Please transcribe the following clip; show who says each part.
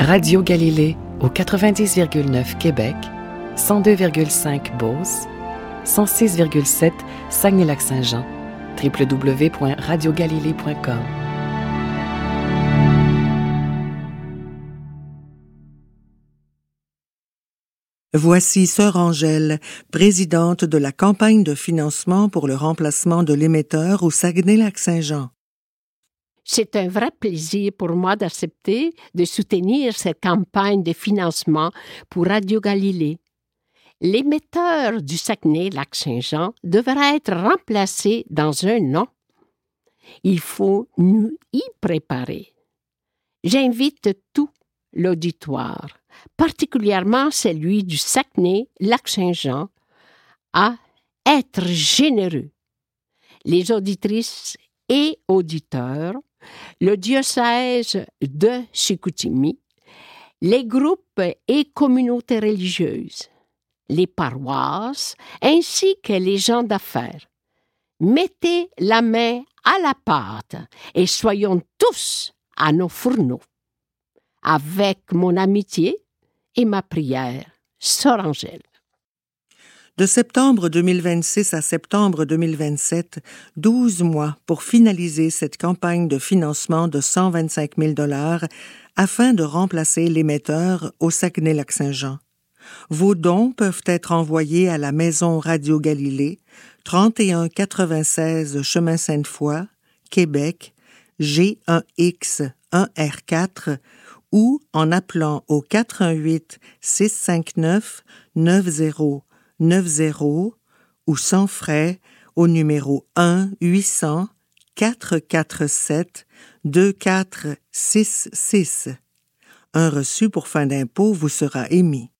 Speaker 1: Radio Galilée au 90,9 Québec, 102,5 Beauce, 106,7 Saguenay-Lac-Saint-Jean, www.radiogalilée.com.
Speaker 2: Voici Sœur Angèle, présidente de la campagne de financement pour le remplacement de l'émetteur au Saguenay-Lac-Saint-Jean.
Speaker 3: C'est un vrai plaisir pour moi d'accepter de soutenir cette campagne de financement pour Radio Galilée. L'émetteur du Saguenay-Lac-Saint-Jean devra être remplacé dans un an. Il faut nous y préparer. J'invite tout l'auditoire, particulièrement celui du Saguenay-Lac-Saint-Jean, à être généreux. Les auditrices et auditeurs, le diocèse de Chicoutimi, les groupes et communautés religieuses, les paroisses ainsi que les gens d'affaires. Mettez la main à la pâte et soyons tous à nos fourneaux. Avec mon amitié et ma prière, Sœur Angèle.
Speaker 2: De septembre 2026 à septembre 2027, 12 mois pour finaliser cette campagne de financement de 125 000 $ afin de remplacer l'émetteur au Saguenay-Lac-Saint-Jean. Vos dons peuvent être envoyés à la Maison Radio Galilée, 3196 Chemin Sainte-Foy, Québec, G1X 1R4, ou en appelant au 418 659 9090 ou sans frais au numéro 1-800-447-2466. Un reçu pour fin d'impôt vous sera émis.